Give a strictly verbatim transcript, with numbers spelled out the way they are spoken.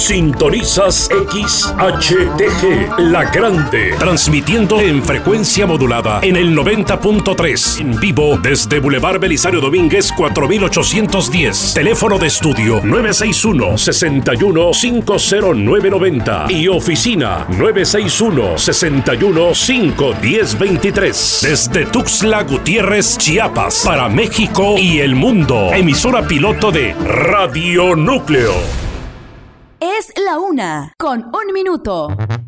Sintonizas X H T G, La Grande, transmitiendo en frecuencia modulada en el noventa punto tres, en vivo desde Boulevard Belisario Domínguez cuatro mil ochocientos diez. Teléfono de estudio nueve seis uno, seis uno cinco cero nueve nueve cero y oficina nueve seis uno, seis uno cinco uno cero dos tres. Desde Tuxtla Gutiérrez, Chiapas, para México y el mundo. Emisora piloto de Radio Núcleo. Es la una, con un minuto.